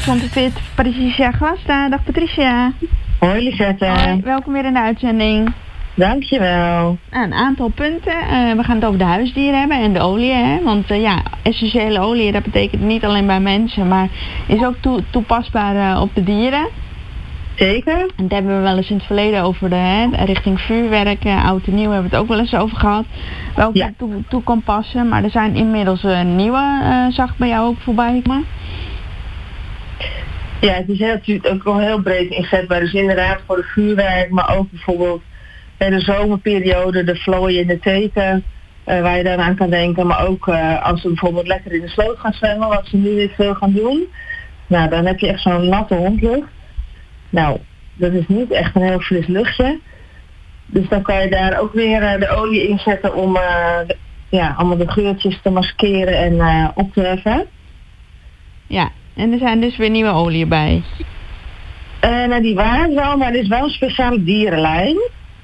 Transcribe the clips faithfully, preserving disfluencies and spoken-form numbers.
Gezond en Fit, Patricia Glasta. Dag Patricia. Hoi Lisette. Hoi, welkom weer in de uitzending. Dankjewel. Een aantal punten. Uh, we gaan het over de huisdieren hebben en de olie. Hè? Want uh, ja, essentiële olie, dat betekent niet alleen bij mensen, maar is ook toe, toepasbaar uh, op de dieren. Zeker. En daar hebben we wel eens in het verleden over de hè, richting vuurwerk, uh, oud en nieuw hebben we het ook wel eens over gehad. Welke ja. toe, toe kan passen, maar er zijn inmiddels uh, nieuwe, uh, zag ik bij jou ook voorbij komen. Ja, het is heel, natuurlijk ook wel heel breed inzetbaar. Dus inderdaad voor de vuurwerk, maar ook bijvoorbeeld bij de zomerperiode, de vlooien in de teken, uh, waar je dan aan kan denken. Maar ook uh, als we bijvoorbeeld lekker in de sloot gaan zwemmen, wat ze nu weer veel gaan doen. Nou, dan heb je echt zo'n natte hondlucht. Nou, dat is niet echt een heel fris luchtje. Dus dan kan je daar ook weer uh, de olie in zetten om uh, de, ja, allemaal de geurtjes te maskeren en uh, op te heffen. Ja, en er zijn dus weer nieuwe olie bij. Uh, nou, die waren wel, maar er is wel een speciale dierenlijn.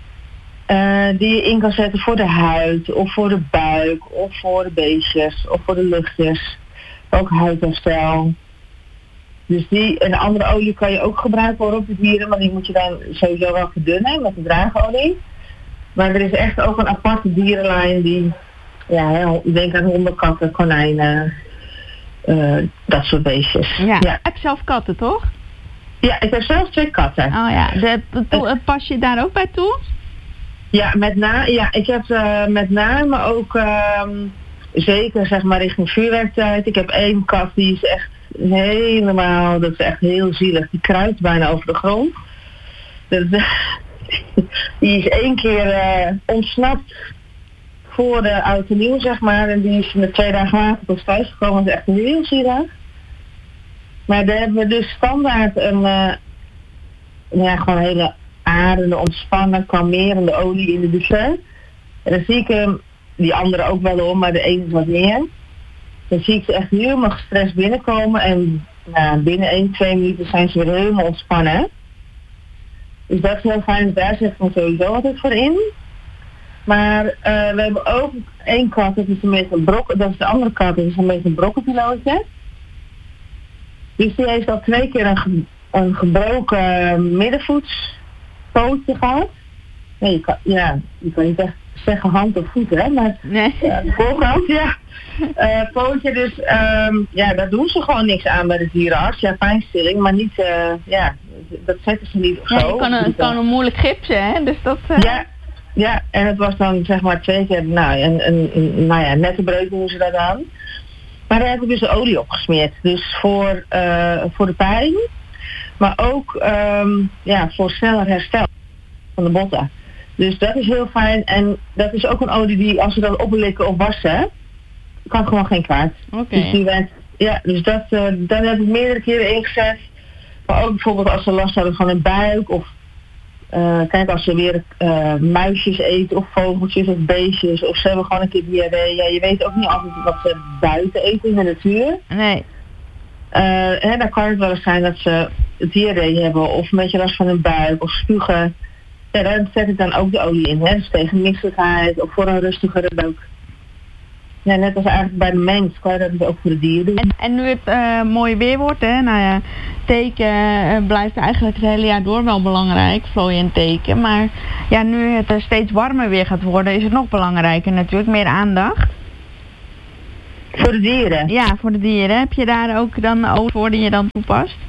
Uh, die je in kan zetten voor de huid, of voor de buik, of voor de beestjes, of voor de luchtjes. Ook huidherstel. Dus die, een andere olie kan je ook gebruiken voor op de dieren, maar die moet je dan sowieso wel verdunnen met de draagolie. Maar er is echt ook een aparte dierenlijn die, ja, heel, ik denk aan honden, katten, konijnen, uh, dat soort beestjes. Ja, ja. Je hebt zelf katten, toch? Ja, ik heb zelf twee katten. Oh ja, de, to, pas je daar ook bij toe? Ja, met na, ja, ik heb uh, met name ook uh, zeker zeg maar richting vuurwerktijd. Ik heb één kat die is echt helemaal, dat is echt heel zielig. Die kruipt bijna over de grond. Dus, die is één keer uh, ontsnapt voor de oud en nieuw, zeg maar. En die is met twee dagen later tot thuis gekomen. Dat is echt heel zielig. Maar daar hebben we dus standaard een, uh, ja, gewoon een hele adende, ontspannen, kalmerende olie in de douche. En dan zie ik hem, die andere ook wel om, maar de ene is wat meer. Dan zie ik ze echt helemaal gestrest binnenkomen en nou, binnen één, twee minuten zijn ze weer helemaal ontspannen. Dus dat is heel fijn, daar zet ik me sowieso altijd voor in. Maar uh, we hebben ook één kat, dat is een beetje een brok, dat is de andere kat, dat is een beetje een brokkenpilootje. Dus die heeft al twee keer een, ge, een gebroken middenvoetspootje gehad. Nee, je kan, ja, je kan niet echt zeggen hand of voet, hè, maar nee. uh, de voorkant, ja. Uh, pootje, dus um, ja, daar doen ze gewoon niks aan bij de dierenarts. Ja, pijnstilling, maar niet, uh, ja, dat zetten ze niet of ja, zo. Het kan, een, kan een moeilijk gipsen, hè, dus dat... Uh... Ja, ja, en het was dan zeg maar twee keer, nou, een, een, een nou ja, nette breuk doen ze dat aan. Maar daar heb ik dus de olie op gesmeerd. Dus voor, uh, voor de pijn, maar ook um, ja, voor sneller herstel van de botten. Dus dat is heel fijn. En dat is ook een olie die, als we dat oplikken of wassen, kan gewoon geen kwaad. Okay. Dus die werkt, ja, dus dat, uh, dat heb ik meerdere keren ingezet. Maar ook bijvoorbeeld als ze last hadden van een buik. Of uh, kijk, als ze weer uh, muisjes eten of vogeltjes of beestjes. Of ze hebben gewoon een keer diarree. Ja, je weet ook niet altijd wat ze buiten eten in de natuur. Nee. Uh, hè, dan kan het wel eens zijn dat ze diarree hebben. Of een beetje last van een buik of spugen. Ja, daar zet ik dan ook de olie in. Hè? Dus tegen misselijkheid of voor een rustigere buik. Ja, net als eigenlijk bij de mens kan je dat dus ook voor de dieren doen. En, en nu het uh, mooi weer wordt, hè, nou ja, teken uh, blijft eigenlijk het hele jaar door wel belangrijk, vlooien en teken. Maar ja, nu het uh, steeds warmer weer gaat worden, is het nog belangrijker natuurlijk, meer aandacht. Voor de dieren? Ja, voor de dieren. Heb je daar ook dan olie voor die je dan toepast?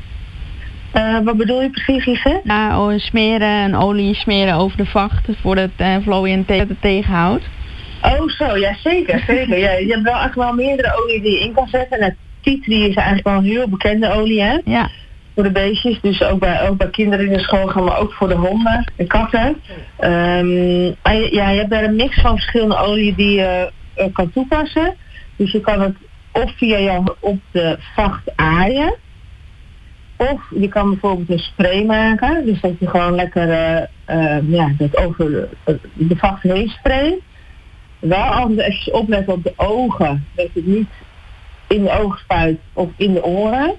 Uh, wat bedoel je precies, Lise? Ja, oh, smeren, een olie smeren over de vacht voor het uh, vlooien en teken dat het tegenhoudt. Oh zo, ja zeker, zeker. Ja, je hebt wel echt wel meerdere olie die je in kan zetten. En tea tree is eigenlijk wel een heel bekende olie, hè? Ja. Voor de beestjes, dus ook bij, ook bij kinderen in de school gaan, maar ook voor de honden en katten. Um, ja, je hebt daar een mix van verschillende oliën die je uh, kan toepassen. Dus je kan het of via jou op de vacht aaien. Of je kan bijvoorbeeld een spray maken. Dus dat je gewoon lekker uh, uh, ja, dat over de, de vacht heen sprayt. Wel altijd even opletten op de ogen. Dat het niet in de ogen spuit of in de oren.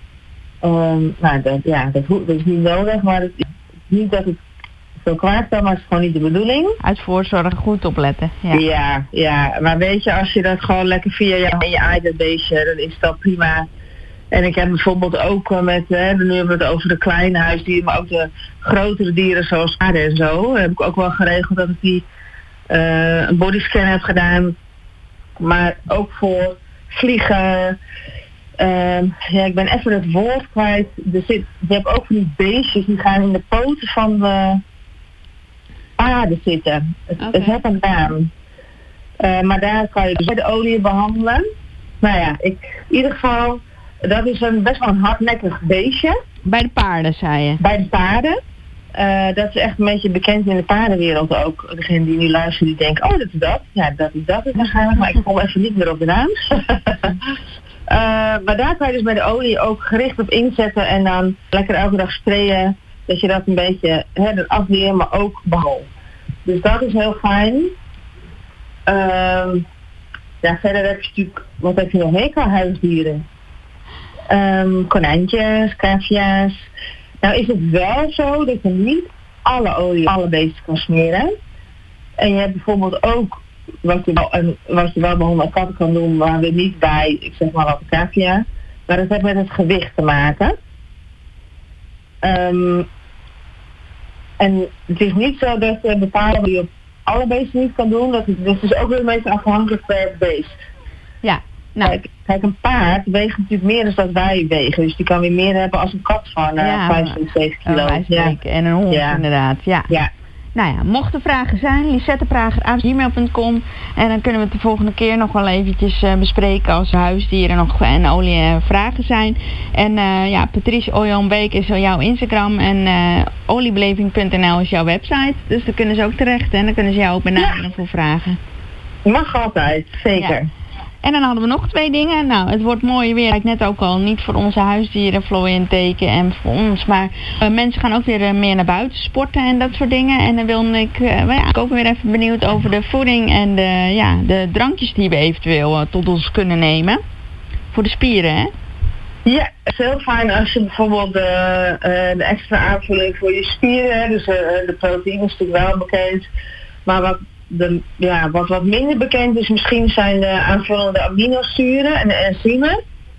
Um, nou, dat, ja, dat, dat is niet nodig, maar het is niet dat het veel kwaad kan, maar het is gewoon niet de bedoeling. Uit voorzorg goed opletten. Ja. ja, ja, maar weet je, als je dat gewoon lekker via jou en je aait dat beestje, dan is dat prima. En ik heb bijvoorbeeld ook uh, met, uh, nu hebben we het over de kleine huisdieren, maar ook de grotere dieren zoals paarden en zo. Heb ik ook wel geregeld dat ik die uh, een bodyscan heb gedaan. Maar ook voor vliegen. Uh, ja, ik ben even het woord kwijt. Er zit, je hebt ook van die beestjes die gaan in de poten van de paarden zitten. Het, okay. het heeft een naam. Uh, maar daar kan je dus de olie behandelen. Nou ja, ik, in ieder geval, dat is een best wel een hardnekkig beestje. Bij de paarden, zei je? Bij de paarden. Uh, dat is echt een beetje bekend in de paardenwereld ook. Degene die nu luistert, die denkt, oh, dat is dat. Ja, dat is dat is waarschijnlijk, maar ik kom even niet meer op de naam. uh, maar daar kan je dus bij de olie ook gericht op inzetten en dan lekker elke dag sprayen. Dat je dat een beetje hè, afweer, maar ook behandelt. Dus dat is heel fijn. Uh, ja, verder heb je natuurlijk, wat heb je nog meer qua huisdieren? Um, konijntjes, cavia's. Nou is het wel zo dat je niet alle olie, alle beesten kan smeren. En je hebt bijvoorbeeld ook, wat je wel, een, wat je wel bij honden en katten kan doen, maar weer niet bij, ik zeg maar wat de cavia. Maar dat heeft met het gewicht te maken. Um, en het is niet zo dat je bepalen die je op alle beesten niet kan doen. Dat het, dus het is ook weer een beetje afhankelijk per beest. Ja. Nou. Kijk, kijk, een paard weegt natuurlijk meer dan dat wij wegen. Dus die kan weer meer hebben als een kat van uh, ja, vijfenzeventig kilo. Oh, ja. En een hond ja. inderdaad. Ja. ja. Nou ja, mochten vragen zijn, lisetteprager apenstaartje gmail punt com. En dan kunnen we het de volgende keer nog wel eventjes uh, bespreken als huisdieren nog en olie uh, vragen zijn. En uh, ja, Patrice Ojanbeek is jouw Instagram en uh, oliebeleving punt n l is jouw website. Dus daar kunnen ze ook terecht en dan kunnen ze jou ook benaderen ja. voor vragen. Mag altijd, zeker. Ja. En dan hadden we nog twee dingen. Nou, het wordt mooi weer. Ik net ook al, niet voor onze huisdieren, vlooien teken en voor ons. Maar uh, mensen gaan ook weer uh, meer naar buiten sporten en dat soort dingen. En dan wilde ik, uh, well, ja, ik ook weer even benieuwd over de voeding en de, ja, de drankjes die we eventueel uh, tot ons kunnen nemen. Voor de spieren, hè? Ja, het is heel fijn als je bijvoorbeeld uh, uh, de extra aanvulling voor je spieren, hè, dus uh, de proteïne is natuurlijk wel bekend. Maar wat De, ja, wat wat minder bekend is misschien zijn de aanvullende aminozuren en de enzymen.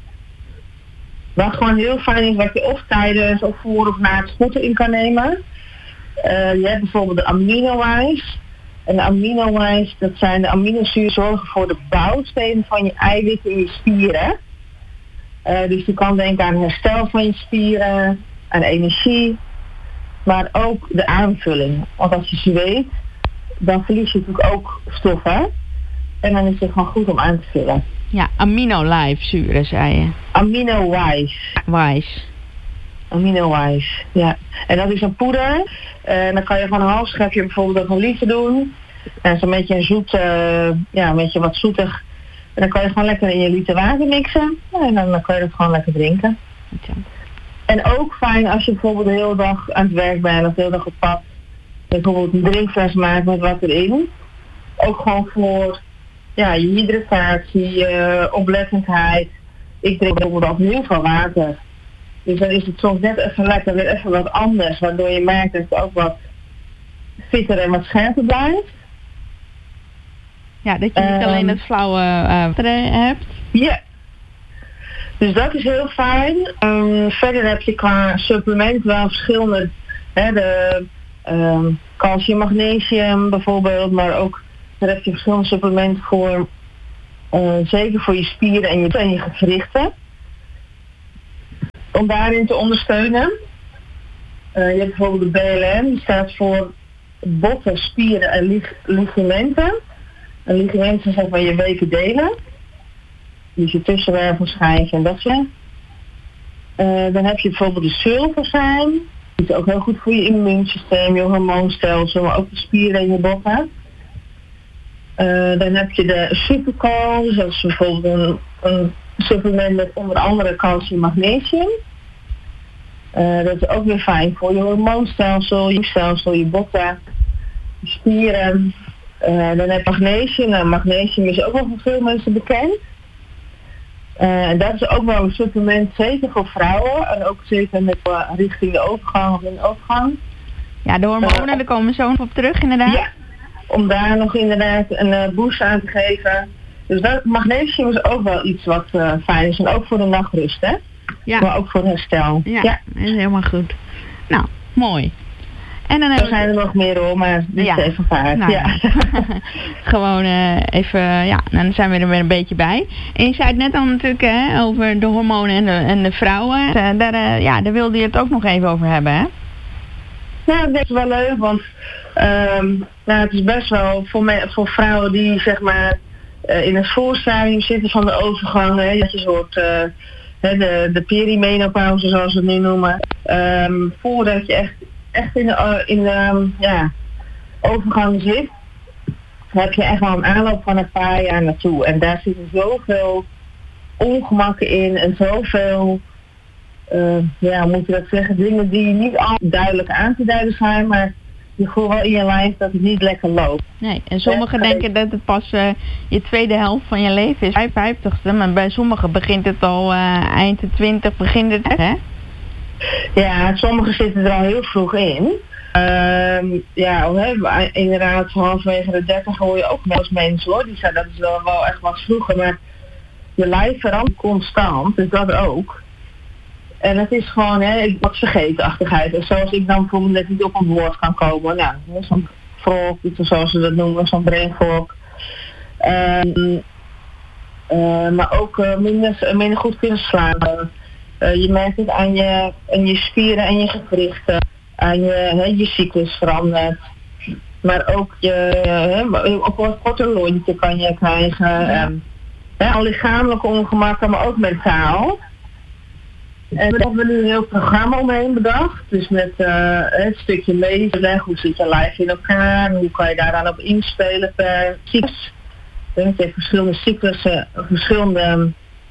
Wat gewoon heel fijn is wat je of tijdens of voor of na het sporten in kan nemen. Uh, je hebt bijvoorbeeld de aminowijs. En de aminowijs, dat zijn de aminozuren zorgen voor de bouwstenen van je eiwitten in je spieren. Uh, dus je kan denken aan herstel van je spieren, aan energie, maar ook de aanvulling. Want als je zweet, dan verlies je natuurlijk ook stoffen. En dan is het gewoon goed om aan te vullen. Ja, amino-lijfzuren, zei je. Amino-wise. Wise. Amino-wise, ja. En dat is een poeder. En dan kan je van een half schepje bijvoorbeeld ook een liter doen. En zo'n beetje een zoet, uh, ja, een beetje wat zoetig. En dan kan je gewoon lekker in je liter water mixen. Ja, en dan, dan kan je het gewoon lekker drinken. Ja. En ook fijn als je bijvoorbeeld de hele dag aan het werk bent of de hele dag op pad. Bijvoorbeeld een drinkfles maakt met wat erin. Ook gewoon voor ja, je hydratatie, je oplettendheid. Ik drink bijvoorbeeld ook heel veel water. Dus dan is het soms net even lekker, weer even wat anders. Waardoor je merkt dat het ook wat fitter en wat scherper blijft. Ja, dat je niet um, alleen het flauwe water uh, hebt. Ja. Dus dat is heel fijn. Um, verder heb je qua supplement wel verschillende. Hè, de um, calcium, magnesium bijvoorbeeld. Maar ook daar heb je verschillende supplementen voor. Uh, zeker voor je spieren en je, en je gewrichten. Om daarin te ondersteunen. Uh, je hebt bijvoorbeeld de B L M. Die staat voor botten, spieren en lig- ligamenten. En ligamenten zijn van je weken delen. Dus je tussenwervelschijven en dat soort. Uh, dan heb je bijvoorbeeld de sulfazijn. Die is ook heel goed voor je immuunsysteem, je hormoonstelsel, maar ook de spieren in je botten. Uh, dan heb je de supercal, dus dat is bijvoorbeeld een, een supplement met onder andere calcium en magnesium. Uh, dat is ook weer fijn voor je hormoonstelsel, je stelsel, je botten, je spieren. Uh, dan heb je magnesium. Nou, magnesium is ook wel voor veel mensen bekend. Uh, en dat is ook wel een supplement, zeker voor vrouwen. En ook zeker met uh, richting de overgang of in de overgang. Ja, de hormonen, uh, daar komen we zo nog op terug inderdaad. Ja, om daar nog inderdaad een uh, boost aan te geven. Dus dat, magnesium is ook wel iets wat uh, fijn is. En ook voor de nachtrust, hè. Ja. Maar ook voor herstel. Ja, ja. dat is helemaal goed. Nou, mooi. En dan er zijn er nog meer hoor, maar dit ja. is even paard. Nou, ja. Gewoon uh, even, ja, dan zijn we er weer een beetje bij. En je zei het net al natuurlijk hè, over de hormonen en de, en de vrouwen. Uh, daar, uh, ja, daar wilde je het ook nog even over hebben, hè? Ja, dat is wel leuk, want um, nou, het is best wel voor, me, voor vrouwen die zeg maar uh, in het voorstadium zitten van de overgang, hè, dat je soort uh, hè, de, de perimenopauze zoals we het nu noemen, um, voordat je echt, echt in de, uh, in de um, ja, overgang zit, heb je echt wel een aanloop van een paar jaar naartoe. En daar zitten zoveel ongemakken in en zoveel Uh, ja, hoe moet je dat zeggen, dingen die niet al duidelijk aan te duiden zijn, maar je voelt wel in je lijf dat het niet lekker loopt. Nee, en sommigen ja, denken dat het pas uh, je tweede helft van je leven is, vijfenvijftigste, maar bij sommigen begint het al uh, eind de twintig, begint het, hè? Ja, sommigen zitten er al heel vroeg in. Uh, ja, hè, inderdaad, halverwege de dertig hoor je ook wel eens mensen hoor, die zijn, dat is wel, wel echt wat vroeger, maar je lijf verandert constant, dus dat ook. En het is gewoon, hè, ik wat vergeetachtigheid. En zoals ik dan bijvoorbeeld net niet op een woord kan komen. Nou, zo'n frog, zoals ze dat noemen, zo'n brain fog. Um, uh, maar ook uh, minder, minder goed kunnen slapen. Uh, je merkt het aan je, aan je spieren en je gewrichten. Aan je, hè, je cyclus verandert. Maar ook je, hè, ook wat korter lontje kan je krijgen. Um, hè, al lichamelijke ongemakken, maar ook mentaal. En daar hebben we nu een heel programma omheen bedacht. Dus met uh, het stukje lezen, hoe zit je lijf in elkaar, hoe kan je daar dan op inspelen per cyclus. Het heeft verschillende cyclussen, verschillende,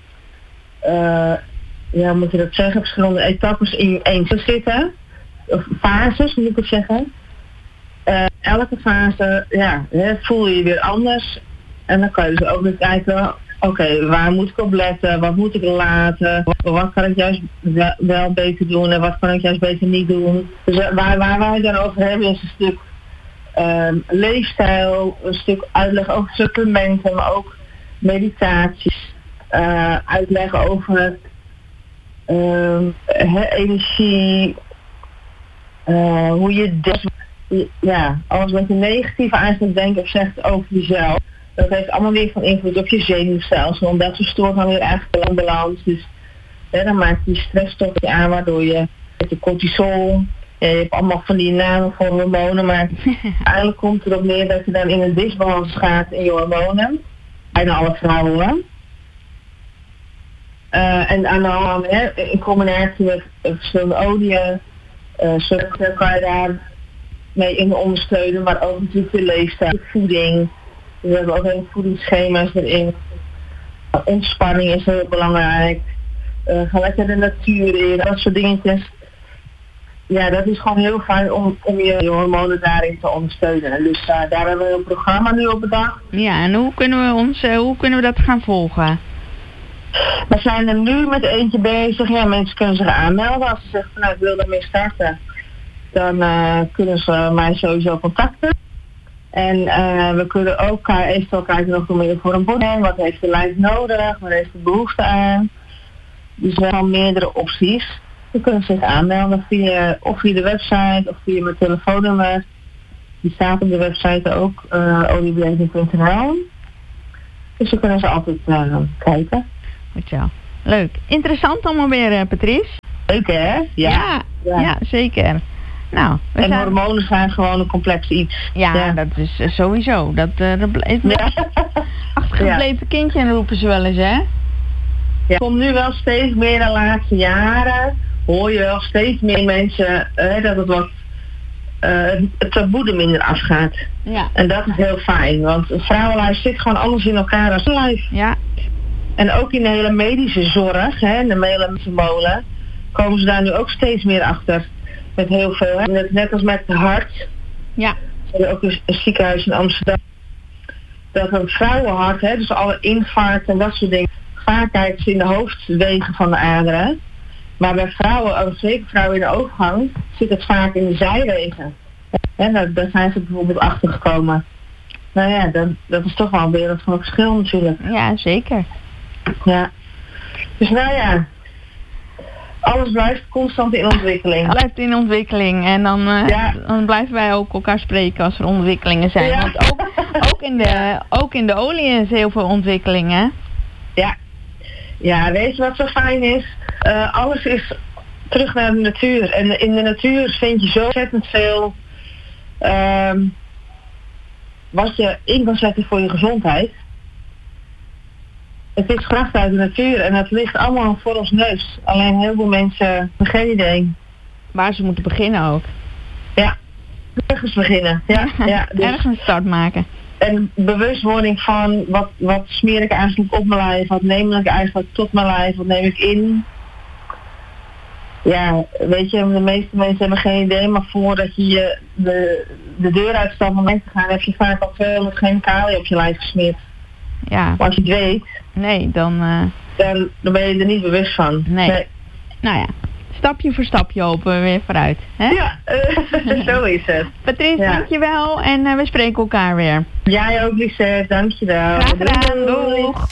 uh, ja, hoe moet je dat zeggen, verschillende etappes in één te zitten. Of fases, moet ik het zeggen. Uh, elke fase, ja, voel je je weer anders. En dan kan je dus ook weer kijken, oké, okay, waar moet ik op letten? Wat moet ik laten? Wat, wat kan ik juist wel, wel beter doen en wat kan ik juist beter niet doen? Dus waar, waar wij het dan over hebben is een stuk um, leefstijl, een stuk uitleg over supplementen, maar ook meditaties. Uh, uitleggen over um, he, energie, uh, hoe je des, ja, alles wat je negatief eigenlijk denkt of zegt over jezelf. Dat heeft allemaal weer van invloed op je zenuwstelsel. En dat verstoort dan weer eigenlijk de balans. Dus ja, dan maakt die stressstoffen aan waardoor je met je cortisol. Ja, je hebt allemaal van die namen voor hormonen. Maar eigenlijk komt het erop neer dat je dan in een disbalans gaat in je hormonen. Bijna alle vrouwen. Uh, en aan de hand, hè, in combinatie met verschillende oliën. Uh, zo kan je daar mee in ondersteunen. Maar ook natuurlijk de leefstijl, voeding. We hebben ook heel voedingsschema's erin. Ontspanning is heel belangrijk. Uh, ga lekker de natuur in, dat soort dingetjes. Ja, dat is gewoon heel fijn om, om je, je hormonen daarin te ondersteunen. Dus uh, daar hebben we een programma nu op bedacht. Ja, en hoe kunnen we ons, uh, hoe kunnen we dat gaan volgen? We zijn er nu met eentje bezig. Ja, mensen kunnen zich aanmelden. Als ze zeggen, nou, ik wil daarmee starten, dan uh, kunnen ze mij sowieso contacten. En uh, we kunnen ook uh, eventueel kijken nog meer voor een body. Wat heeft de lijf nodig? Wat heeft de behoefte aan? Dus we hebben meerdere opties. Je kunt zich aanmelden via, of via de website of via mijn telefoonnummer. Die staat op de website ook, uh, oliebeleving punt n l. Dus we kunnen ze altijd uh, kijken. Goed zo. Leuk. Interessant allemaal weer, uh, Patrice. Leuk hè? Ja, ja, ja. ja zeker. Nou, we en zijn... hormonen zijn gewoon een complex iets. Ja, ja. Dat is uh, sowieso. Dat, uh, dat blijft ja. achtergebleven ja. kindje roepen ze wel eens, hè? Ja. Komt nu wel steeds meer de laatste jaren. Hoor je wel steeds meer mensen uh, dat het wat uh, het taboe er minder afgaat. Ja. En dat is heel fijn, want een vrouwenlijf zit gewoon anders in elkaar als een lijf. Ja. En ook in de hele medische zorg, hè, in de hele molen, komen ze daar nu ook steeds meer achter. Met heel veel, hè. Net, net als met het hart. Ja. We hebben ook een, een ziekenhuis in Amsterdam. Dat een vrouwenhart, hè, dus alle infarct en dat soort dingen, vaak kijken ze in de hoofdwegen van de aderen. Maar bij vrouwen, ook zeker vrouwen in de overgang, zit het vaak in de zijwegen. En daar, daar zijn ze bijvoorbeeld achter gekomen. Nou ja, dat, dat is toch wel een wereld van verschil natuurlijk. Ja, zeker. Ja. Dus nou ja. alles blijft constant in ontwikkeling. Blijft in ontwikkeling. En dan, uh, ja. dan blijven wij ook elkaar spreken als er ontwikkelingen zijn. Ja. Want ook, ook, in de, ook in de olie is heel veel ontwikkeling, hè? Ja. Ja, weet je wat zo fijn is? Uh, alles is terug naar de natuur. En in de natuur vind je zo ontzettend veel uh, wat je in kan zetten voor je gezondheid. Het is kracht uit de natuur en het ligt allemaal voor ons neus. Alleen heel veel mensen hebben geen idee. Waar ze moeten beginnen ook. Ja, ergens beginnen. Ja, ja, dus ergens een start maken. En bewustwording van wat, wat smeer ik eigenlijk op mijn lijf, wat neem ik eigenlijk tot mijn lijf, wat neem ik in. Ja, weet je, de meeste mensen hebben geen idee, maar voordat je, je de, de deur uitstapt om weg te gaan, heb je vaak al tweehonderd chemicaliën op je lijf gesmeerd. Ja. Maar als je het weet, nee, dan, uh... dan, dan ben je er niet bewust van. Nee. nee. Nou ja, stapje voor stapje hopen we weer vooruit. Hè? Ja, uh, zo is het. Patrice, ja. Dankjewel en uh, we spreken elkaar weer. Jij ook, Lisette, dankjewel. Graag gedaan, doeg.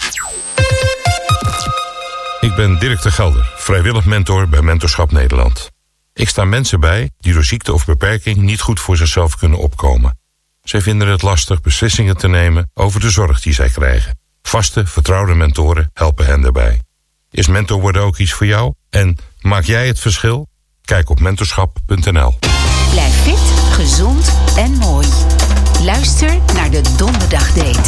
Ik ben Dirk de Gelder, vrijwillig mentor bij Mentorschap Nederland. Ik sta mensen bij die door ziekte of beperking niet goed voor zichzelf kunnen opkomen. Zij vinden het lastig beslissingen te nemen over de zorg die zij krijgen. Vaste, vertrouwde mentoren helpen hen daarbij. Is mentor worden ook iets voor jou? En maak jij het verschil? Kijk op mentorschap punt n l. Blijf fit, gezond en mooi. Luister naar de Donderdagdate.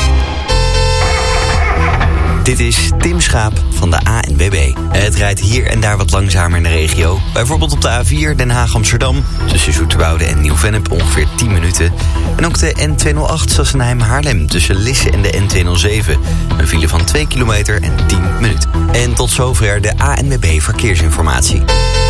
Dit is Tim Schaap van de A N W B. Het rijdt hier en daar wat langzamer in de regio. Bijvoorbeeld op de A vier Den Haag-Amsterdam. Tussen Zoeterwoude en Nieuw-Vennep ongeveer tien minuten. En ook de N tweehonderdacht Sassenheim-Haarlem tussen Lisse en de N tweehonderdzeven. Een file van twee kilometer en tien minuten. En tot zover de A N W B Verkeersinformatie.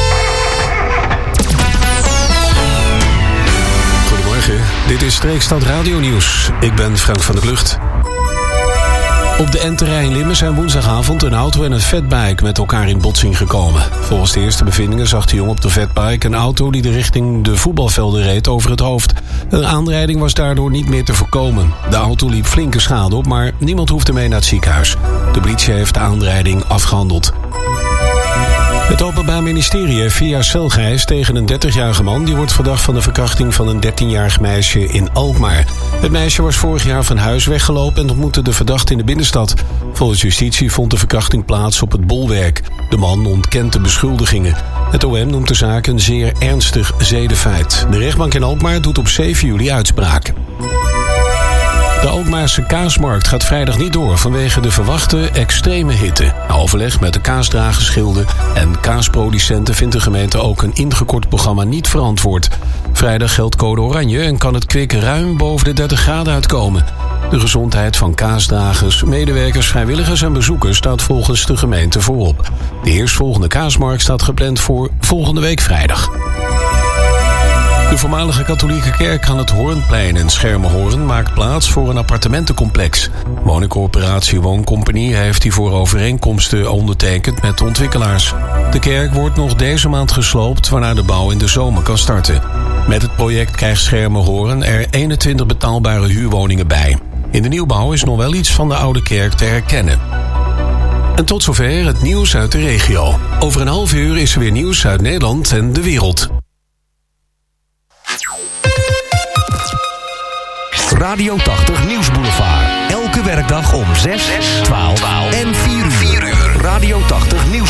Goedemorgen, dit is Streekstad Radio Nieuws. Ik ben Frank van der Klucht. Op de N-terrein in Limmen zijn woensdagavond een auto en een fatbike met elkaar in botsing gekomen. Volgens de eerste bevindingen zag de jongen op de fatbike een auto die de richting de voetbalvelden reed over het hoofd. Een aanrijding was daardoor niet meer te voorkomen. De auto liep flinke schade op, maar niemand hoefde mee naar het ziekenhuis. De politie heeft de aanrijding afgehandeld. Het Openbaar Ministerie heeft vier jaar cel geëist tegen een dertigjarige man die wordt verdacht van de verkrachting van een dertienjarig meisje in Alkmaar. Het meisje was vorig jaar van huis weggelopen en ontmoette de verdachte in de binnenstad. Volgens justitie vond de verkrachting plaats op het Bolwerk. De man ontkent de beschuldigingen. Het O M noemt de zaak een zeer ernstig zedenfeit. De rechtbank in Alkmaar doet op zeven juli uitspraak. De Alkmaarse kaasmarkt gaat vrijdag niet door vanwege de verwachte extreme hitte. Na overleg met de kaasdragersgilden en kaasproducenten vindt de gemeente ook een ingekort programma niet verantwoord. Vrijdag geldt code oranje en kan het kwik ruim boven de dertig graden uitkomen. De gezondheid van kaasdragers, medewerkers, vrijwilligers en bezoekers staat volgens de gemeente voorop. De eerstvolgende kaasmarkt staat gepland voor volgende week vrijdag. De voormalige katholieke kerk aan het Hoornplein in Schermerhorn maakt plaats voor een appartementencomplex. Woningcorporatie Wooncompagnie heeft hiervoor overeenkomsten ondertekend met de ontwikkelaars. De kerk wordt nog deze maand gesloopt, waarna de bouw in de zomer kan starten. Met het project krijgt Schermerhorn er eenentwintig betaalbare huurwoningen bij. In de nieuwbouw is nog wel iets van de oude kerk te herkennen. En tot zover het nieuws uit de regio. Over een half uur is er weer nieuws uit Nederland en de wereld. Radio tachtig Nieuwsboulevard. Elke werkdag om zes, twaalf en vier uur. Radio tachtig Nieuws.